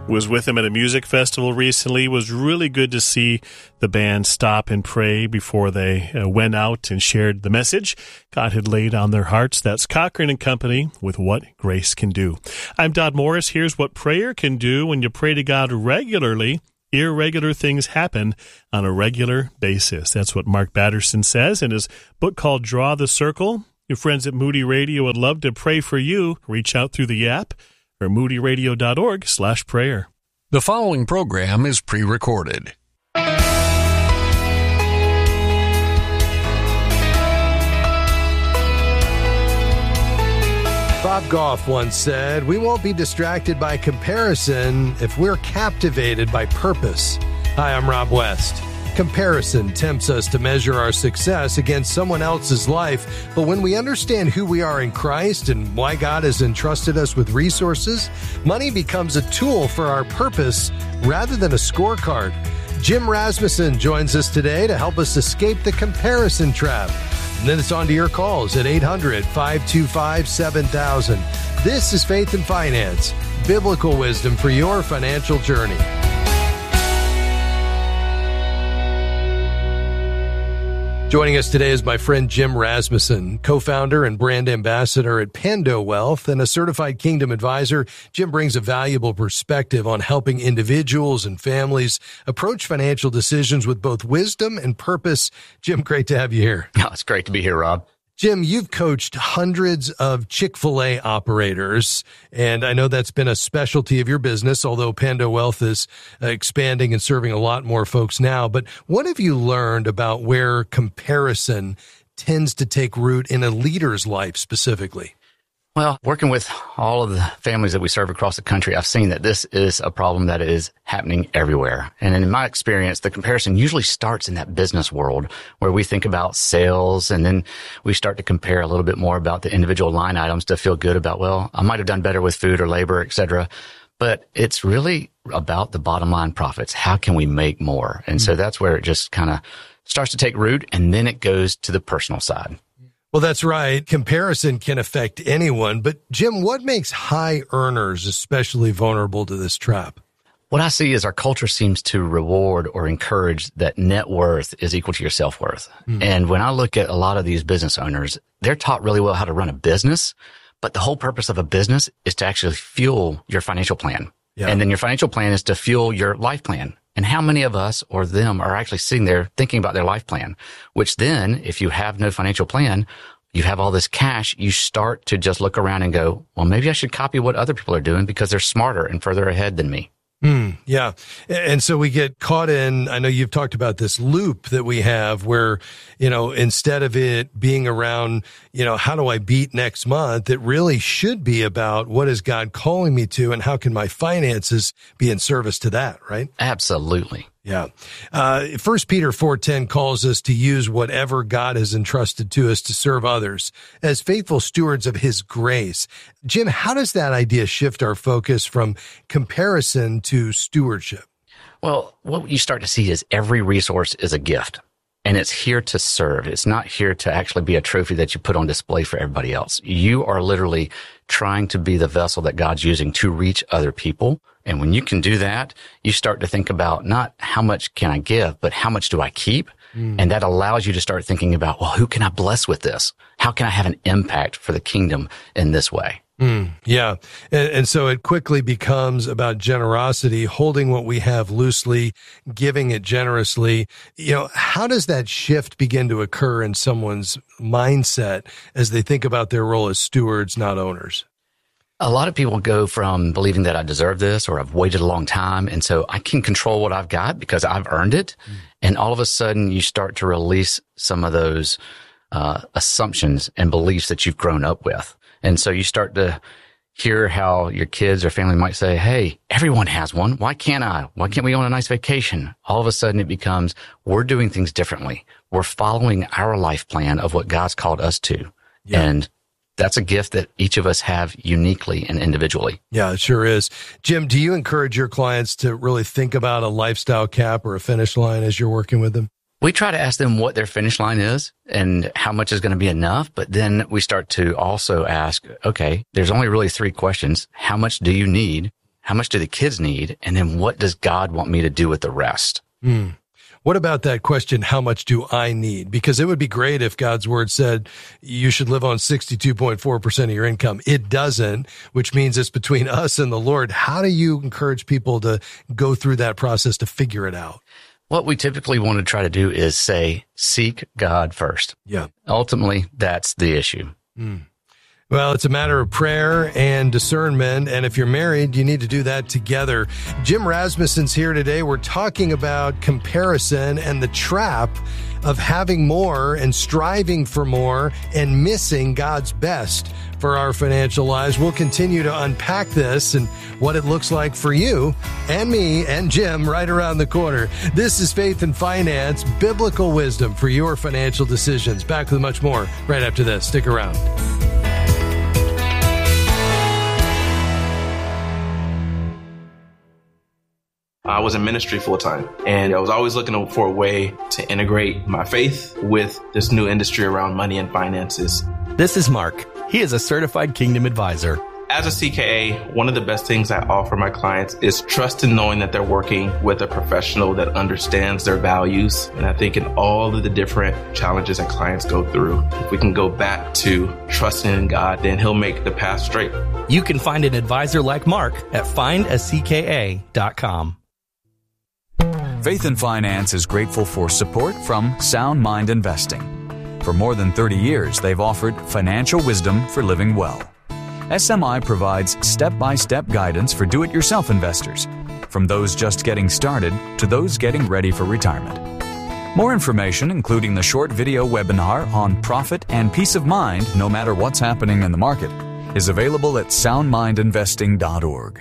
Was with him at a music festival recently. It was really good to see the band stop and pray before they went out and shared the message God had laid on their hearts. That's Cochran and Company with What Grace Can Do. I'm Dodd Morris. Here's what prayer can do. When you pray to God regularly, irregular things happen on a regular basis. That's what Mark Batterson says in his book called Draw the Circle. Your friends at Moody Radio would love to pray for you. Reach out through the app or moodyradio.org/prayer. The following program is pre-recorded. Bob Goff once said, "We won't be distracted by comparison if we're captivated by purpose." Hi, I'm Rob West. Comparison tempts us to measure our success against someone else's life, but when we understand who we are in Christ and why God has entrusted us with resources, money becomes a tool for our purpose rather than a scorecard. Jim Rasmussen joins us today to help us escape the comparison trap. And then it's on to your calls at 800-525-7000. This is Faith and Finance, biblical wisdom for your financial journey. Joining us today is my friend Jim Rasmussen, co-founder and brand ambassador at Pando Wealth and a certified Kingdom advisor. Jim brings a valuable perspective on helping individuals and families approach financial decisions with both wisdom and purpose. Jim, great to have you here. Oh, it's great to be here, Rob. Jim, you've coached hundreds of Chick-fil-A operators, and I know that's been a specialty of your business, although Pando Wealth is expanding and serving a lot more folks now. But what have you learned about where comparison tends to take root in a leader's life specifically? Well, working with all of the families that we serve across the country, I've seen that this is a problem that is happening everywhere. And in my experience, the comparison usually starts in that business world where we think about sales and then we start to compare a little bit more about the individual line items to feel good about, well, I might have done better with food or labor, et cetera. But it's really about the bottom line profits. How can we make more? And so that's where it just kind of starts to take root, and then it goes to the personal side. Well, that's right. Comparison can affect anyone. But Jim, what makes high earners especially vulnerable to this trap? What I see is our culture seems to reward or encourage that net worth is equal to your self-worth. And when I look at a lot of these business owners, they're taught really well how to run a business, but the whole purpose of a business is to actually fuel your financial plan. Yeah. And then your financial plan is to fuel your life plan. And how many of us or them are actually sitting there thinking about their life plan, which then if you have no financial plan, you have all this cash, you start to just look around and go, well, maybe I should copy what other people are doing because they're smarter and further ahead than me. Yeah. And so we get caught in, I know you've talked about this loop that we have where, instead of it being around, how do I beat next month? It really should be about what is God calling me to and how can my finances be in service to that, right? Absolutely. Yeah. 1 Peter 4:10 calls us to use whatever God has entrusted to us to serve others as faithful stewards of his grace. Jim, how does that idea shift our focus from comparison to stewardship? Well, what you start to see is every resource is a gift. And it's here to serve. It's not here to actually be a trophy that you put on display for everybody else. You are literally trying to be the vessel that God's using to reach other people. And when you can do that, you start to think about not how much can I give, but how much do I keep? And that allows you to start thinking about, well, who can I bless with this? How can I have an impact for the kingdom in this way? Yeah. And so it quickly becomes about generosity, holding what we have loosely, giving it generously. How does that shift begin to occur in someone's mindset as they think about their role as stewards, not owners? A lot of people go from believing that I deserve this or I've waited a long time, and so I can control what I've got because I've earned it. And all of a sudden you start to release some of those assumptions and beliefs that you've grown up with. And so you start to hear how your kids or family might say, hey, everyone has one. Why can't I? Why can't we go on a nice vacation? All of a sudden it becomes, we're doing things differently. We're following our life plan of what God's called us to. Yeah. And that's a gift that each of us have uniquely and individually. Yeah, it sure is. Jim, do you encourage your clients to really think about a lifestyle cap or a finish line as you're working with them? We try to ask them what their finish line is and how much is going to be enough. But then we start to also ask, okay, there's only really 3 questions. How much do you need? How much do the kids need? And then what does God want me to do with the rest? What about that question, how much do I need? Because it would be great if God's word said you should live on 62.4% of your income. It doesn't, which means it's between us and the Lord. How do you encourage people to go through that process to figure it out? What we typically want to try to do is say, seek God first. Yeah. Ultimately, that's the issue. Well, it's a matter of prayer and discernment. And if you're married, you need to do that together. Jim Rasmussen's here today. We're talking about comparison and the trap of having more and striving for more and missing God's best for our financial lives. We'll continue to unpack this and what it looks like for you and me and Jim right around the corner. This is Faith and Finance, biblical wisdom for your financial decisions. Back with much more right after this. Stick around. I was in ministry full time, and I was always looking for a way to integrate my faith with this new industry around money and finances. This is Mark. He is a certified Kingdom advisor. As a CKA, one of the best things I offer my clients is trust in knowing that they're working with a professional that understands their values. And I think in all of the different challenges that clients go through, if we can go back to trusting in God, then He'll make the path straight. You can find an advisor like Mark at findacka.com. Faith and Finance is grateful for support from Sound Mind Investing. For more than 30 years, they've offered financial wisdom for living well. SMI provides step-by-step guidance for do-it-yourself investors, from those just getting started to those getting ready for retirement. More information, including the short video webinar on profit and peace of mind no matter what's happening in the market, is available at soundmindinvesting.org.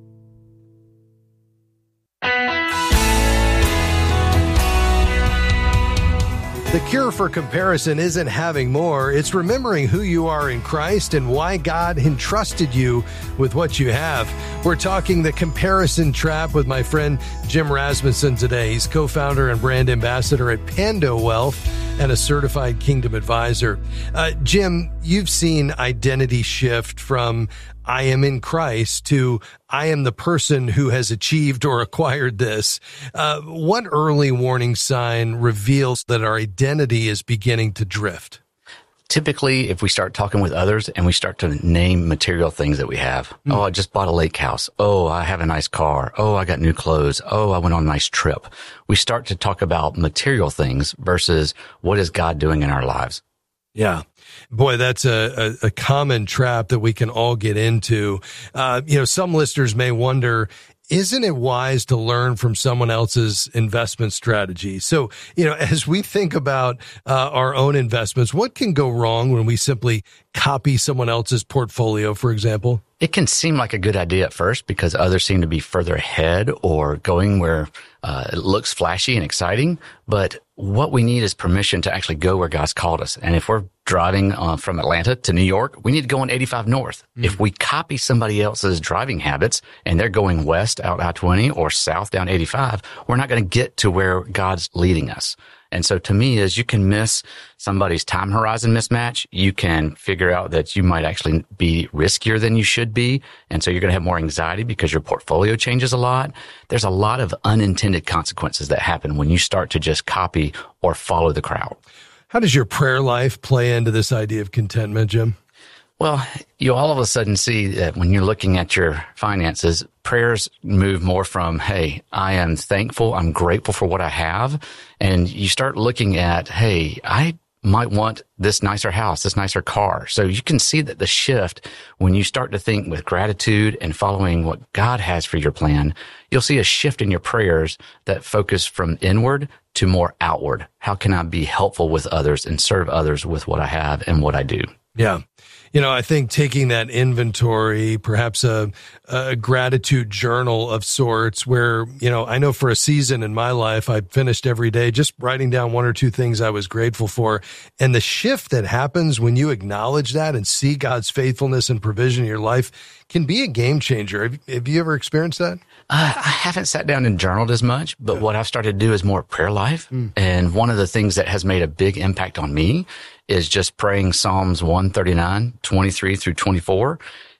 The cure for comparison isn't having more. It's remembering who you are in Christ and why God entrusted you with what you have. We're talking the comparison trap with my friend Jim Rasmussen today. He's co-founder and brand ambassador at Pando Wealth and a certified Kingdom advisor. Jim, you've seen identity shift from I am in Christ to I am the person who has achieved or acquired this. What early warning sign reveals that our identity is beginning to drift? Typically, if we start talking with others and we start to name material things that we have. Oh, I just bought a lake house. Oh, I have a nice car. Oh, I got new clothes. Oh, I went on a nice trip. We start to talk about material things versus what is God doing in our lives. Yeah. Boy, that's a common trap that we can all get into. Some listeners may wonder, isn't it wise to learn from someone else's investment strategy? So, as we think about our own investments, what can go wrong when we simply copy someone else's portfolio, for example? It can seem like a good idea at first because others seem to be further ahead or going where it looks flashy and exciting. But what we need is permission to actually go where God's called us. And if we're driving from Atlanta to New York, we need to go on 85 North. If we copy somebody else's driving habits and they're going west out I-20 or south down 85, we're not going to get to where God's leading us. And so to me is you can miss somebody's time horizon mismatch. You can figure out that you might actually be riskier than you should be. And so you're going to have more anxiety because your portfolio changes a lot. There's a lot of unintended consequences that happen when you start to just copy or follow the crowd. How does your prayer life play into this idea of contentment, Jim? Well, you all of a sudden see that when you're looking at your finances, prayers move more from, hey, I am thankful, I'm grateful for what I have. And you start looking at, hey, I might want this nicer house, this nicer car. So you can see that the shift when you start to think with gratitude and following what God has for your plan, you'll see a shift in your prayers that focus from inward to more outward. How can I be helpful with others and serve others with what I have and what I do? Yeah. I think taking that inventory, perhaps a gratitude journal of sorts where, I know for a season in my life, I finished every day just writing down one or two things I was grateful for. And the shift that happens when you acknowledge that and see God's faithfulness and provision in your life can be a game changer. Have you ever experienced that? I haven't sat down and journaled as much, but what I've started to do is more prayer life. And one of the things that has made a big impact on me is just praying Psalms 139, 23 through 24.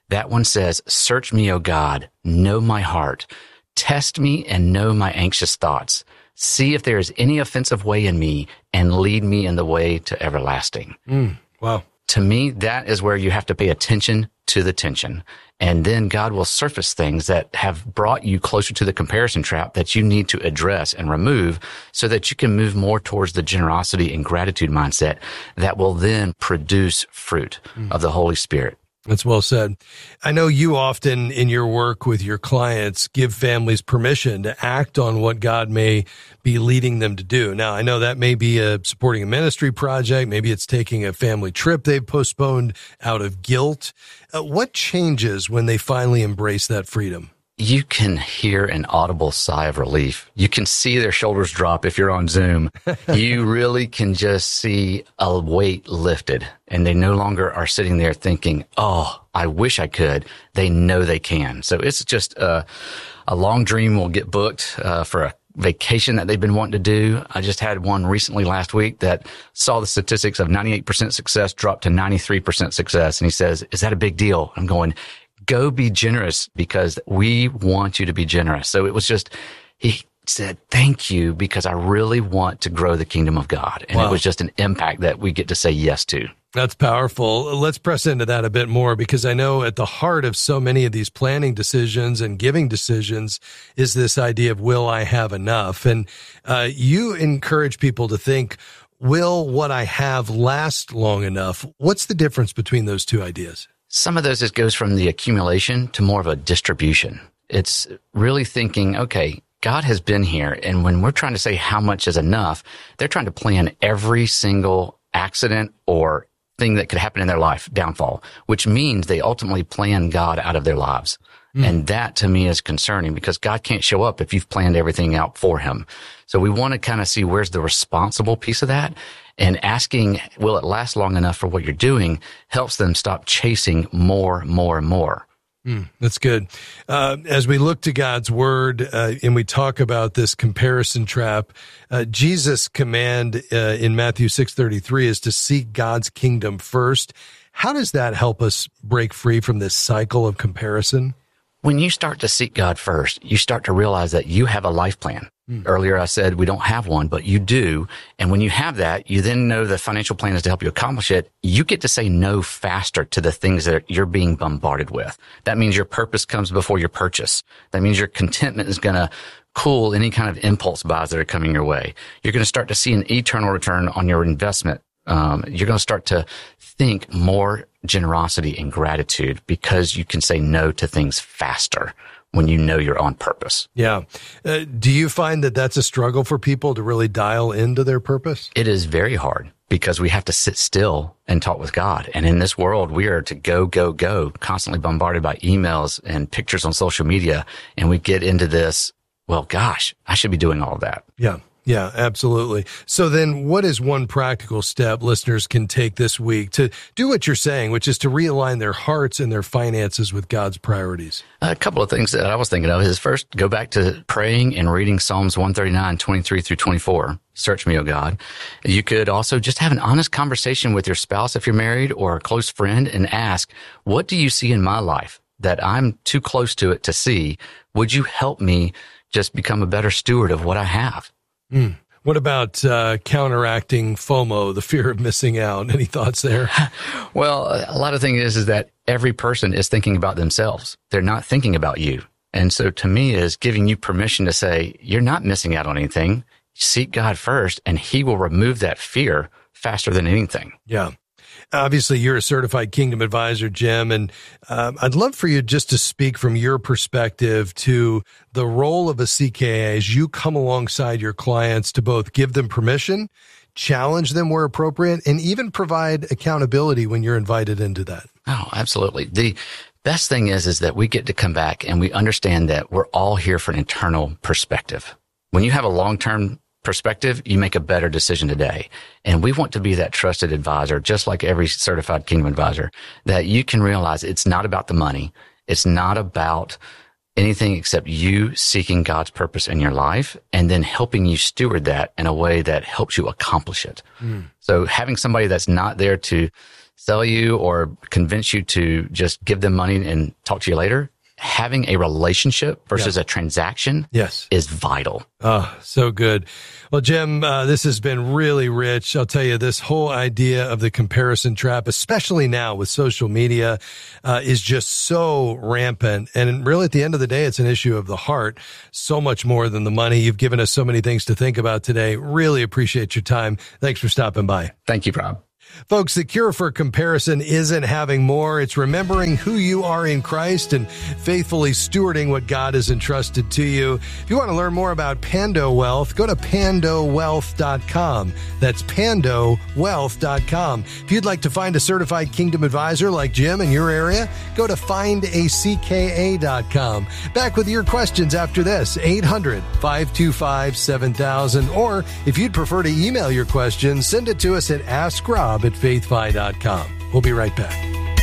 That one says, search me, O God, know my heart, test me and know my anxious thoughts. See if there is any offensive way in me and lead me in the way to everlasting. Wow. To me, that is where you have to pay attention to the tension. And then God will surface things that have brought you closer to the comparison trap that you need to address and remove so that you can move more towards the generosity and gratitude mindset that will then produce fruit of the Holy Spirit. That's well said. I know you often in your work with your clients give families permission to act on what God may be leading them to do. Now, I know that may be supporting a ministry project. Maybe it's taking a family trip they've postponed out of guilt. What changes when they finally embrace that freedom? You can hear an audible sigh of relief. You can see their shoulders drop if you're on Zoom. You really can just see a weight lifted, and they no longer are sitting there thinking, oh, I wish I could. They know they can. So it's just a long dream will get booked for a vacation that they've been wanting to do. I just had one recently last week that saw the statistics of 98% success drop to 93% success. And he says, is that a big deal? I'm going, go be generous because we want you to be generous. So it was just, he said, thank you because I really want to grow the kingdom of God. And It was just an impact that we get to say yes to. That's powerful. Let's press into that a bit more because I know at the heart of so many of these planning decisions and giving decisions is this idea of, will I have enough? And you encourage people to think, will what I have last long enough? What's the difference between those two ideas? Some of those, it goes from the accumulation to more of a distribution. It's really thinking, okay, God has been here. And when we're trying to say how much is enough, they're trying to plan every single accident or thing that could happen in their life, downfall, which means they ultimately plan God out of their lives. And that to me is concerning because God can't show up if you've planned everything out for him. So we want to kind of see where's the responsible piece of that. And asking, will it last long enough for what you're doing, helps them stop chasing more. That's good. As we look to God's word and we talk about this comparison trap, Jesus' command in Matthew 6:33 is to seek God's kingdom first. How does that help us break free from this cycle of comparison? When you start to seek God first, you start to realize that you have a life plan. Earlier, I said we don't have one, but you do. And when you have that, you then know the financial plan is to help you accomplish it. You get to say no faster to the things that you're being bombarded with. That means your purpose comes before your purchase. That means your contentment is going to cool any kind of impulse buys that are coming your way. You're going to start to see an eternal return on your investment. You're going to start to think more generosity and gratitude because you can say no to things faster when you know you're on purpose. Yeah. Do you find that that's a struggle for people to really dial into their purpose? It is very hard because we have to sit still and talk with God. And in this world, we are to go, constantly bombarded by emails and pictures on social media. And we get into this, well, gosh, I should be doing all of that. Yeah, absolutely. So then what is one practical step listeners can take this week to do what you're saying, which is to realign their hearts and their finances with God's priorities? A couple of things that I was thinking of is first, go back to praying and reading Psalms 139, 23 through 24. Search me, O God. You could also just have an honest conversation with your spouse if you're married or a close friend and ask, what do you see in my life that I'm too close to it to see? Would you help me just become a better steward of what I have? What about counteracting FOMO, the fear of missing out? Any thoughts there? Well, a lot of things is that every person is thinking about themselves. They're not thinking about you. And so to me is giving you permission to say, you're not missing out on anything. Seek God first, and he will remove that fear faster than anything. Yeah. Obviously, you're a certified Kingdom Advisor, Jim, and I'd love for you just to speak from your perspective to the role of a CKA as you come alongside your clients to both give them permission, challenge them where appropriate, and even provide accountability when you're invited into that. Oh, absolutely. The best thing is that we get to come back and we understand that we're all here for an eternal perspective. When you have a long-term perspective, you make a better decision today. And we want to be that trusted advisor, just like every certified Kingdom Advisor, that you can realize it's not about the money. It's not about anything except you seeking God's purpose in your life and then helping you steward that in a way that helps you accomplish it. So having somebody that's not there to sell you or convince you to just give them money and talk to you later, having a relationship versus a transaction is vital. Oh, so good. Well, Jim, this has been really rich. I'll tell you, this whole idea of the comparison trap, especially now with social media, is just so rampant. And really, at the end of the day, it's an issue of the heart, so much more than the money. You've given us so many things to think about today. Really appreciate your time. Thanks for stopping by. Thank you, Rob. Folks, the cure for comparison isn't having more. It's remembering who you are in Christ and faithfully stewarding what God has entrusted to you. If you want to learn more about Pando Wealth, go to pandowealth.com. That's pandowealth.com. If you'd like to find a certified Kingdom advisor like Jim in your area, go to findacka.com. Back with your questions after this, 800-525-7000. Or if you'd prefer to email your questions, send it to us at askrob@faithfi.com. We'll be right back.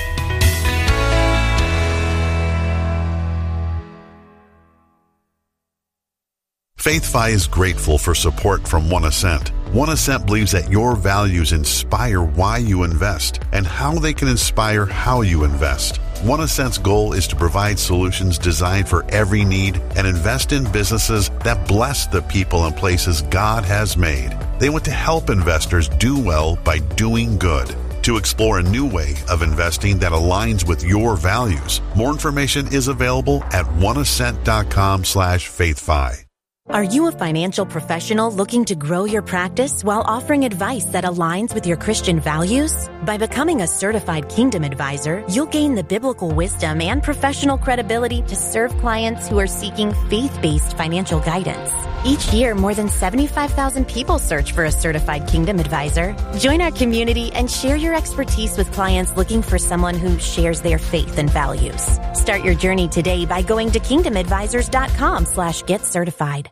FaithFi is grateful for support from One Ascent. One Ascent believes that your values inspire why you invest and how they can inspire how you invest. One Ascent's goal is to provide solutions designed for every need and invest in businesses that bless the people and places God has made. They want to help investors do well by doing good. To explore a new way of investing that aligns with your values, more information is available at oneascent.com/faithfi. Are you a financial professional looking to grow your practice while offering advice that aligns with your Christian values? By becoming a certified Kingdom advisor, you'll gain the biblical wisdom and professional credibility to serve clients who are seeking faith-based financial guidance. Each year, more than 75,000 people search for a certified Kingdom advisor. Join our community and share your expertise with clients looking for someone who shares their faith and values. Start your journey today by going to kingdomadvisors.com/get-certified.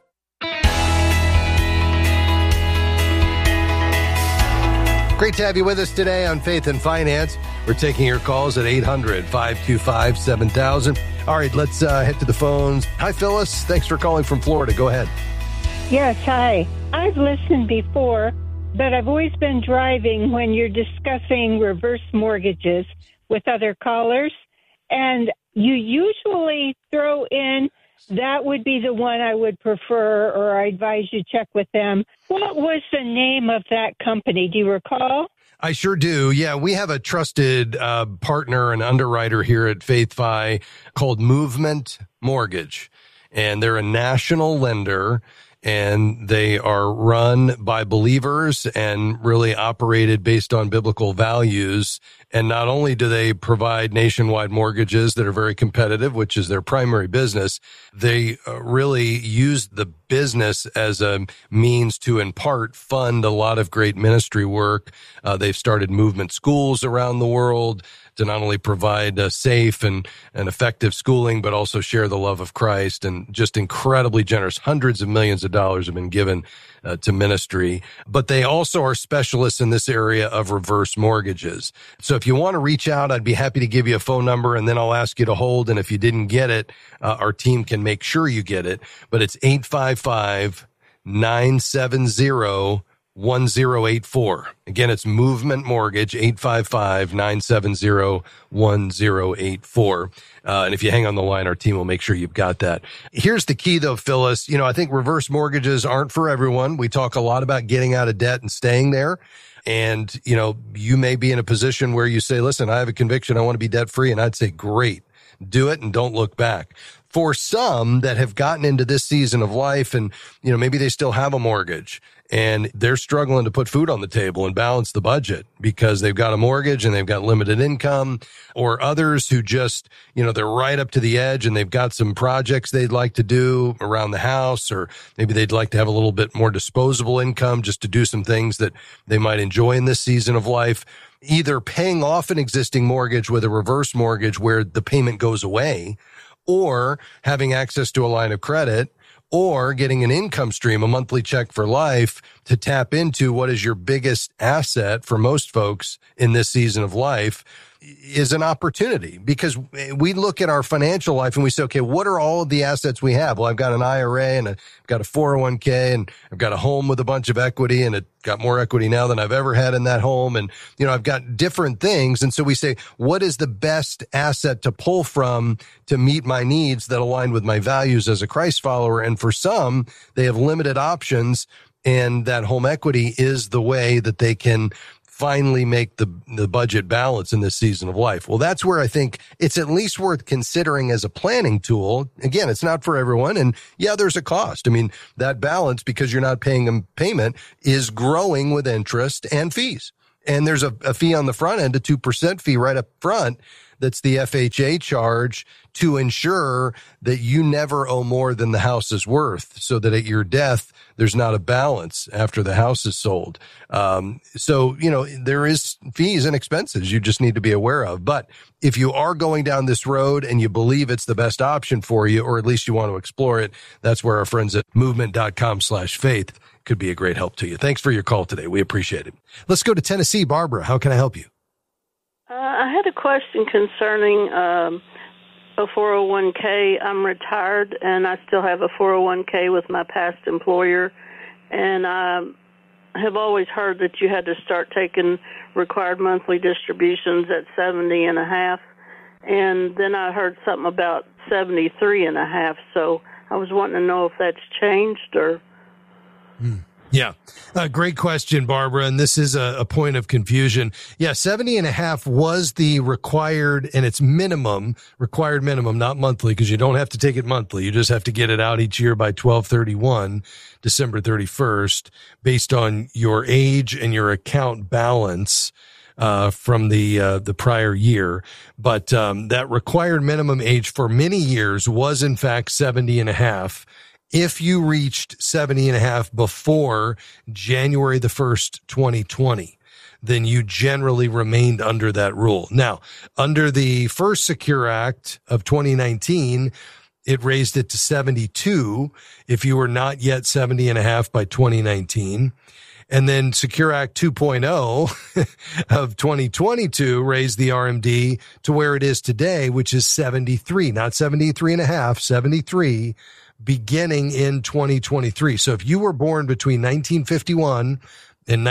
Great to have you with us today on Faith and Finance. We're taking your calls at 800-525-7000. All right, let's head to the phones. Hi, Phyllis. Thanks for calling from Florida. Go ahead. Yes, hi. I've listened before, but I've always been driving when you're discussing reverse mortgages with other callers, and you usually throw in that would be the one I would prefer, or I advise you check with them. What was the name of that company? Do you recall? I sure do. Yeah, we have a trusted partner and underwriter here at FaithFi called Movement Mortgage, and they're a national lender, and they are run by believers and really operated based on biblical values. And not only do they provide nationwide mortgages that are very competitive, which is their primary business, they really use the business as a means to, in part, fund a lot of great ministry work. They've started movement schools around the world to not only provide safe and effective schooling, but also share the love of Christ, and just incredibly generous. Hundreds of millions of dollars have been given to ministry, but they also are specialists in this area of reverse mortgages. So if you want to reach out, I'd be happy to give you a phone number, and then I'll ask you to hold. And if you didn't get it, our team can make sure you get it. But it's 855-970-1084. Again, it's Movement Mortgage, 855-970-1084. And if you hang on the line, our team will make sure you've got that. Here's the key, though, Phyllis. You know, I think reverse mortgages aren't for everyone. We talk a lot about getting out of debt and staying there. And, you know, you may be in a position where you say, listen, I have a conviction. I want to be debt free. And I'd say, great, do it and don't look back. For some that have gotten into this season of life and, you know, maybe they still have a mortgage and they're struggling to put food on the table and balance the budget because they've got a mortgage and they've got limited income, or others who just, you know, they're right up to the edge and they've got some projects they'd like to do around the house, or maybe they'd like to have a little bit more disposable income just to do some things that they might enjoy in this season of life. Either paying off an existing mortgage with a reverse mortgage where the payment goes away, or having access to a line of credit, or getting an income stream, a monthly check for life, to tap into what is your biggest asset for most folks in this season of life. is an opportunity, because we look at our financial life and we say, okay, what are all of the assets we have? Well, I've got an IRA and I've got a 401k and I've got a home with a bunch of equity, and it got more equity now than I've ever had in that home. And, I've got different things. And so we say, what is the best asset to pull from to meet my needs that align with my values as a Christ follower? And for some, they have limited options, and that home equity is the way that they can finally make the budget balance in this season of life. Well, that's where I think it's at least worth considering as a planning tool. Again, it's not for everyone. And yeah, there's a cost. I mean, that balance, because you're not paying them payment, is growing with interest and fees. And there's a fee on the front end, a 2% fee right up front. That's the FHA charge to ensure that you never owe more than the house is worth, so that at your death, there's not a balance after the house is sold. So, there is fees and expenses you just need to be aware of. But if you are going down this road and you believe it's the best option for you, or at least you want to explore it, that's where our friends at movement.com/faith could be a great help to you. Thanks for your call today. We appreciate it. Let's go to Tennessee. Barbara, how can I help you? I had a question concerning a 401k. I'm retired, and I still have a 401k with my past employer, and I have always heard that you had to start taking required monthly distributions at 70.5, and then I heard something about 73.5, so I was wanting to know if that's changed or... Yeah. Great question, Barbara. And this is a point of confusion. Yeah. 70.5 was the required, and it's required minimum, not monthly, because you don't have to take it monthly. You just have to get it out each year by 12/31, December 31st, based on your age and your account balance, from the prior year. But, that required minimum age for many years was in fact 70.5. If you reached 70.5 before January the 1st, 2020, then you generally remained under that rule. Now, under the first Secure Act of 2019, it raised it to 72 if you were not yet 70.5 by 2019. And then Secure Act 2.0 of 2022 raised the RMD to where it is today, which is 73, not 73.5, 73, beginning in 2023. So if you were born between 1951 and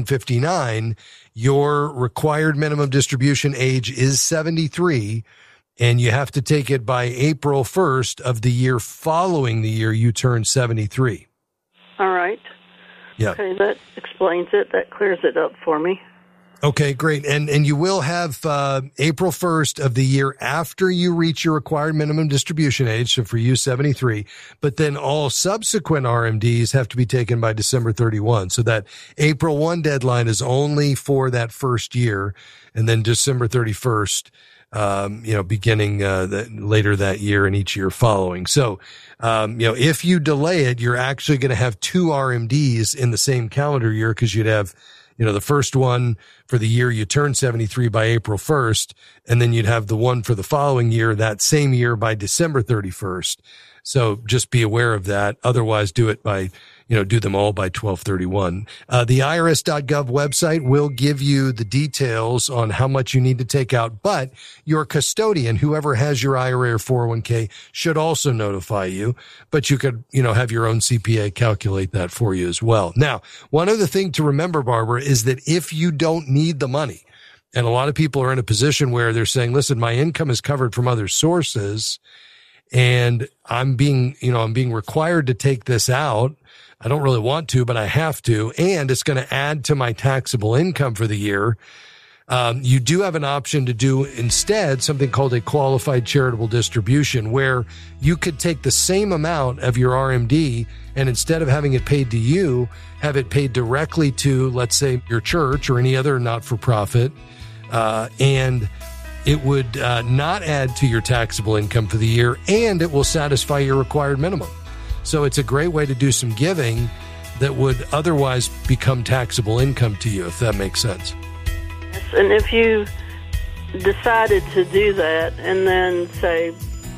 1959, your required minimum distribution age is 73, and you have to take it by April 1st of the year following the year you turn 73. All right. Yeah. Okay, that explains it. That clears it up for me. Okay, great. And you will have April 1st of the year after you reach your required minimum distribution age, so for you, 73. But then all subsequent RMDs have to be taken by December 31. So that April 1 deadline is only for that first year, and then December 31st, beginning later that year and each year following. So, if you delay it, you're actually going to have two RMDs in the same calendar year, because you'd have the first one for the year you turn 73 by April 1st, and then you'd have the one for the following year, that same year, by December 31st. So just be aware of that. Otherwise, do it by, do them all by 12/31. The IRS.gov website will give you the details on how much you need to take out, but your custodian, whoever has your IRA or 401k, should also notify you. But you could, have your own CPA calculate that for you as well. Now, one other thing to remember, Barbara, is that if you don't need the money, and a lot of people are in a position where they're saying, listen, my income is covered from other sources, and I'm being required to take this out. I don't really want to, but I have to, and it's going to add to my taxable income for the year. You do have an option to do instead something called a qualified charitable distribution, where you could take the same amount of your RMD, and instead of having it paid to you, have it paid directly to, let's say, your church or any other not-for-profit, and it would not add to your taxable income for the year, and it will satisfy your required minimum. So it's a great way to do some giving that would otherwise become taxable income to you, if that makes sense. Yes, and if you decided to do that, and then, say,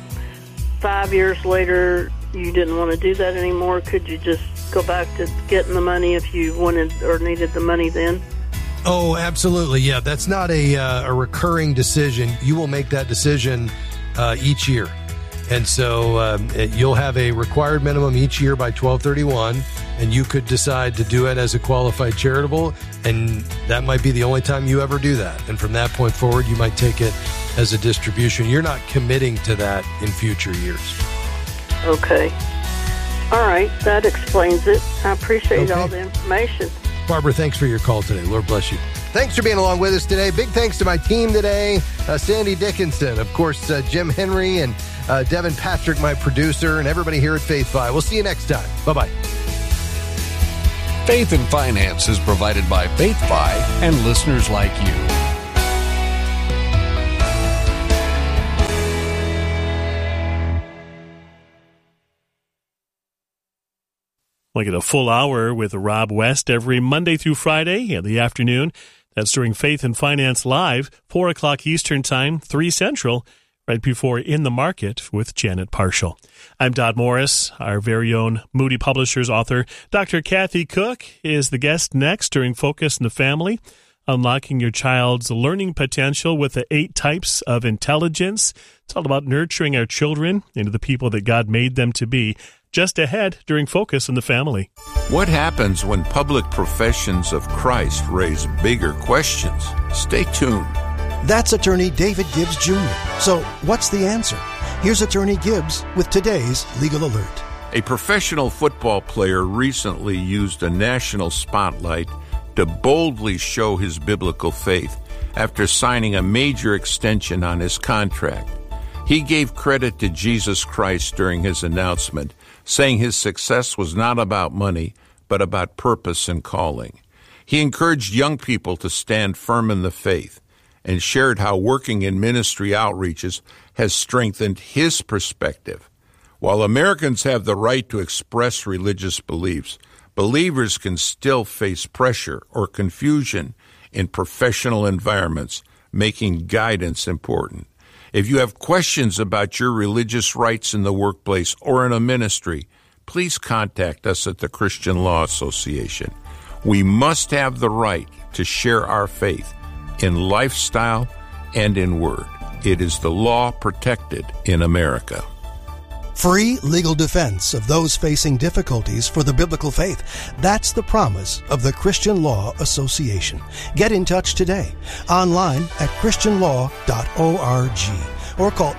5 years later you didn't want to do that anymore, could you just go back to getting the money if you wanted or needed the money then? Oh, absolutely. Yeah, that's not a recurring decision. You will make that decision each year. And so you'll have a required minimum each year by 12/31, and you could decide to do it as a qualified charitable, and that might be the only time you ever do that. And from that point forward, you might take it as a distribution. You're not committing to that in future years. Okay. All right. That explains it. I appreciate all the information. Barbara, thanks for your call today. Lord bless you. Thanks for being along with us today. Big thanks to my team today. Sandy Dickinson, of course, Jim Henry, and Devin Patrick, my producer, and everybody here at Faith Fi. We'll see you next time. Bye-bye. Faith and Finance is provided by Faith Fi and listeners like you. We'll get a full hour with Rob West every Monday through Friday in the afternoon. That's during Faith and Finance Live, 4 o'clock Eastern Time, 3 Central, right before In the Market with Janet Parshall. I'm Dodd Morris. Our very own Moody Publishers author, Dr. Kathy Cook, is the guest next during Focus in the Family, unlocking your child's learning potential with the 8 types of intelligence. It's all about nurturing our children into the people that God made them to be. Just ahead during Focus in the Family. What happens when public professions of Christ raise bigger questions? Stay tuned. That's attorney David Gibbs Jr. So what's the answer? Here's attorney Gibbs with today's Legal Alert. A professional football player recently used a national spotlight to boldly show his biblical faith after signing a major extension on his contract. He gave credit to Jesus Christ during his announcement, saying his success was not about money, but about purpose and calling. He encouraged young people to stand firm in the faith and shared how working in ministry outreaches has strengthened his perspective. While Americans have the right to express religious beliefs, believers can still face pressure or confusion in professional environments, making guidance important. If you have questions about your religious rights in the workplace or in a ministry, please contact us at the Christian Law Association. We must have the right to share our faith in lifestyle and in word. It is the law protected in America. Free legal defense of those facing difficulties for the biblical faith. That's the promise of the Christian Law Association. Get in touch today, online at christianlaw.org, or call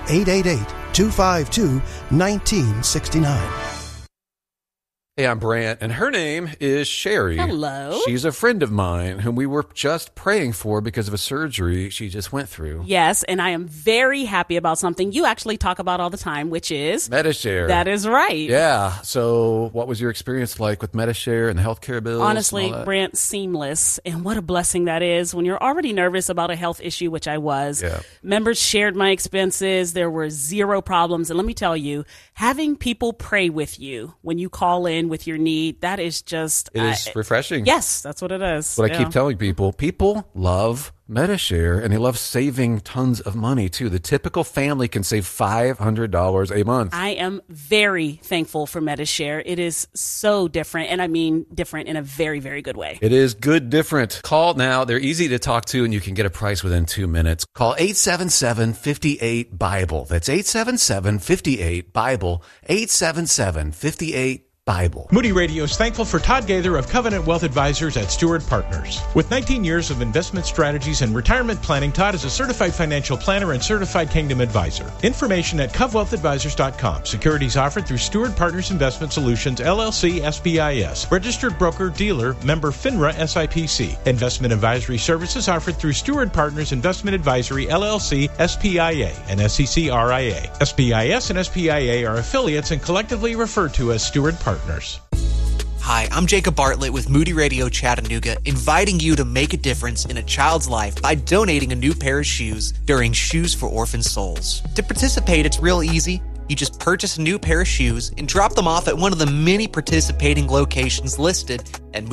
888-252-1969. Hey, I'm Brant, and her name is Sherry. Hello. She's a friend of mine whom we were just praying for because of a surgery she just went through. Yes, and I am very happy about something you actually talk about all the time, which is Medi-Share. That is right. Yeah. So what was your experience like with Medi-Share and the healthcare bills? Honestly, Brant, seamless. And what a blessing that is when you're already nervous about a health issue, which I was. Yeah. Members shared my expenses. There were 0 problems. And let me tell you, having people pray with you when you call in with your need, that is just... It is refreshing. Yes, that's what it is. What I keep telling people love Medi-Share, and they love saving tons of money, too. The typical family can save $500 a month. I am very thankful for Medi-Share. It is so different, and I mean different in a very, very good way. It is good different. Call now. They're easy to talk to, and you can get a price within 2 minutes. Call 877-58-BIBLE. That's 877-58-BIBLE. 877-58-BIBLE. Moody Radio is thankful for Todd Gaither of Covenant Wealth Advisors at Stewart Partners. With 19 years of investment strategies and retirement planning, Todd is a certified financial planner and certified Kingdom advisor. Information at covwealthadvisors.com. Securities offered through Stewart Partners Investment Solutions, LLC, SBIS. Registered broker dealer, member FINRA SIPC. Investment advisory services offered through Stewart Partners Investment Advisory, LLC, SPIA, and SECRIA. SBIS and SPIA are affiliates and collectively referred to as Stewart Partners. Hi, I'm Jacob Bartlett with Moody Radio Chattanooga, inviting you to make a difference in a child's life by donating a new pair of shoes during Shoes for Orphan Souls. To participate, it's real easy. You just purchase a new pair of shoes and drop them off at one of the many participating locations listed at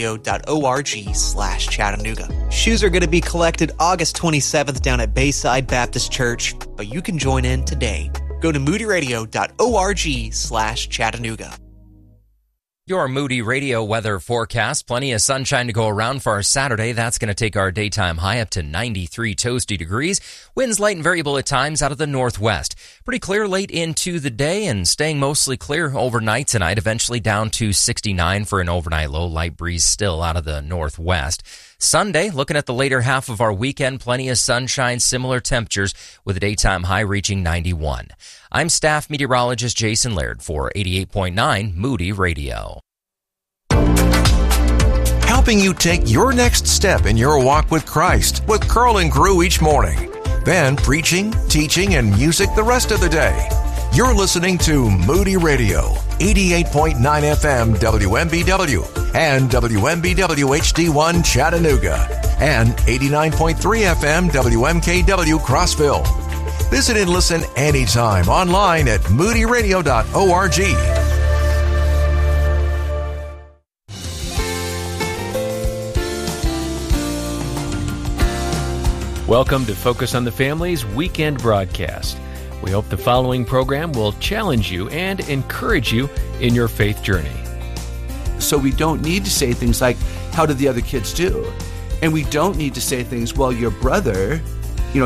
moodyradio.org/Chattanooga. Shoes are going to be collected August 27th down at Bayside Baptist Church, but you can join in today. Go to moodyradio.org/Chattanooga. Your Moody Radio weather forecast. Plenty of sunshine to go around for our Saturday. That's going to take our daytime high up to 93 toasty degrees. Winds light and variable at times out of the northwest. Pretty clear late into the day and staying mostly clear overnight tonight, eventually down to 69 for an overnight low. Light breeze still out of the northwest. Sunday, looking at the later half of our weekend, plenty of sunshine, similar temperatures with a daytime high reaching 91. I'm staff meteorologist Jason Laird for 88.9 Moody Radio. Helping you take your next step in your walk with Christ with Curl and Crew each morning. Then preaching, teaching, and music the rest of the day. You're listening to Moody Radio, 88.9 FM WMBW and WMBW HD1 Chattanooga and 89.3 FM WMKW Crossville. Visit and listen anytime online at moodyradio.org. Welcome to Focus on the Family's weekend broadcast. We hope the following program will challenge you and encourage you in your faith journey. So we don't need to say things like, how did the other kids do? And we don't need to say things, well, your brother, No,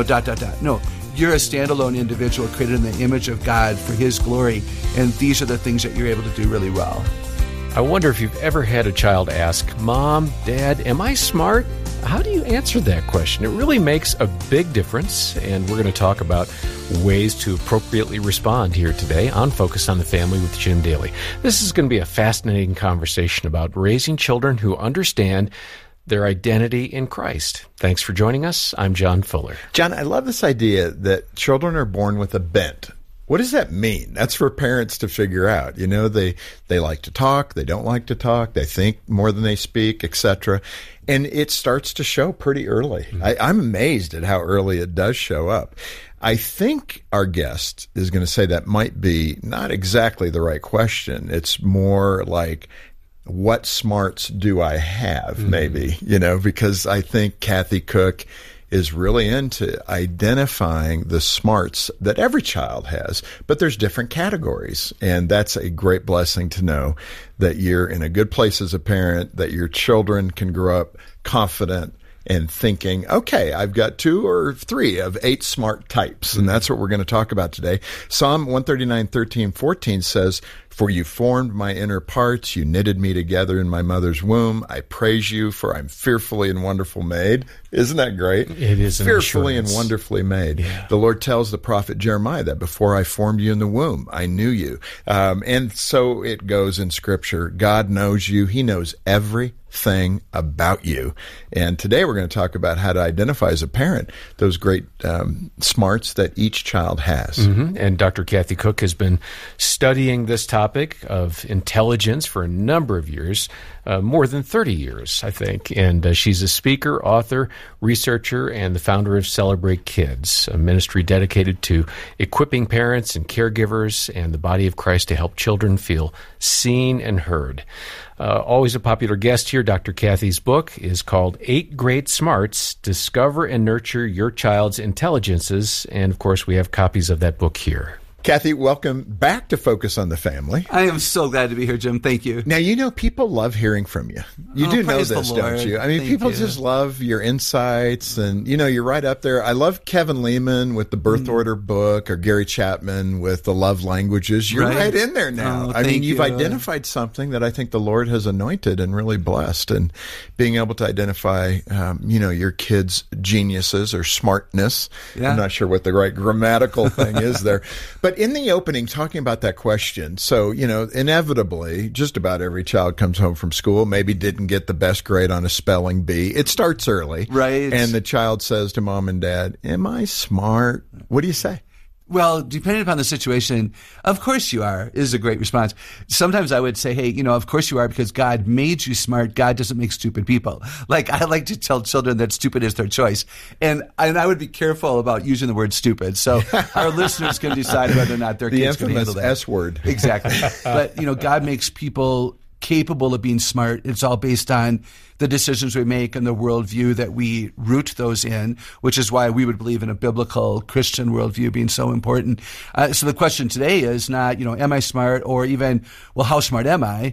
you're a standalone individual created in the image of God for His glory, and these are the things that you're able to do really well. I wonder if you've ever had a child ask, Mom, Dad, am I smart? How do you answer that question? It really makes a big difference, and we're going to talk about ways to appropriately respond here today on Focus on the Family with Jim Daly. This is going to be a fascinating conversation about raising children who understand their identity in Christ. Thanks for joining us. I'm John Fuller. John, I love this idea that children are born with a bent. What does that mean? That's for parents to figure out. They like to talk, they don't like to talk, they think more than they speak, etc. And it starts to show pretty early. I'm amazed at how early it does show up. I think our guest is going to say that might be not exactly the right question. It's more like, what smarts do I have, maybe, because I think Kathy Cook is really into identifying the smarts that every child has, but there's different categories. And that's a great blessing to know that you're in a good place as a parent, that your children can grow up confident and thinking, okay, I've got 2 or 3 of 8 smart types. And that's what we're going to talk about today. Psalm 139:13-14 says, "For you formed my inner parts, you knitted me together in my mother's womb. I praise you, for I'm fearfully and wonderfully made." Isn't that great? It is an fearfully assurance. and wonderfully made. Yeah. The Lord tells the prophet Jeremiah that before I formed you in the womb, I knew you. And so it goes in Scripture. God knows you. He knows everything about you. And today we're going to talk about how to identify as a parent those great smarts that each child has. And Dr. Kathy Cook has been studying this topic of intelligence for a number of years, more than 30 years, I think. And she's a speaker, author, researcher, and the founder of Celebrate Kids, a ministry dedicated to equipping parents and caregivers and the body of Christ to help children feel seen and heard. Always a popular guest here. Dr. Kathy's book is called 8 Great Smarts, Discover and Nurture Your Child's Intelligences. And, of course, we have copies of that book here. Kathy, welcome back to Focus on the Family. I am so glad to be here, Jim. Thank you. Now, people love hearing from you. You do know praise the this, Lord. don't you? I mean, Thank people you. just love your insights, and, you're right up there. I love Kevin Lehman with the Birth Order book, or Gary Chapman with the Love Languages. You're right in there now. I mean, you've identified something that I think the Lord has anointed and really blessed, and being able to identify, your kids' geniuses or smartness. Yeah. I'm not sure what the right grammatical thing is there. But in the opening, talking about that question, so, inevitably, just about every child comes home from school, maybe didn't get the best grade on a spelling bee. It starts early. Right. And the child says to mom and dad, "Am I smart?" What do you say? Well, depending upon the situation, of course you are, is a great response. Sometimes I would say, hey, of course you are, because God made you smart. God doesn't make stupid people. Like, I like to tell children that stupid is their choice. And I would be careful about using the word stupid. So our listeners can decide whether or not their kids can handle that. The infamous S word. Exactly. But, God makes people capable of being smart. It's all based on the decisions we make and the worldview that we root those in, which is why we would believe in a biblical Christian worldview being so important. So the question today is not, am I smart, or even, well, how smart am I?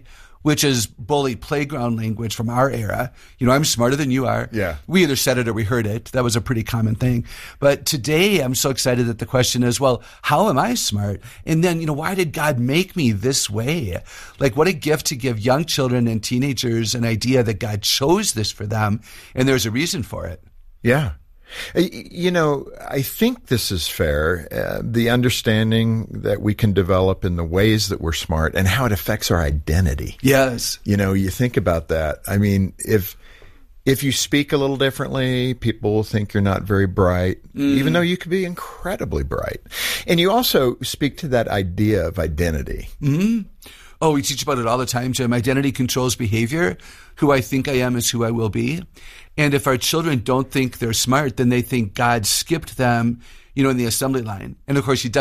which is bully playground language from our era. You know, I'm smarter than you are. Yeah. We either said it or we heard it. That was a pretty common thing. But today I'm so excited that the question is, well, how am I smart? And then, you know, why did God make me this way? Like, what a gift to give young children and teenagers an idea that God chose this for them, and there's a reason for it. Yeah. You know, I think this is fair. The understanding that we can develop in the ways that we're smart and how it affects our identity. Yes. You know, you think about that. I mean, if you speak a little differently, people will think you're not very bright, even though you could be incredibly bright. And you also speak to that idea of identity. Mm-hmm. Oh, we teach about it all the time, Jim. Identity controls behavior. Who I think I am is who I will be. And if our children don't think they're smart, then they think God skipped them, you know, in the assembly line. And of course, he does.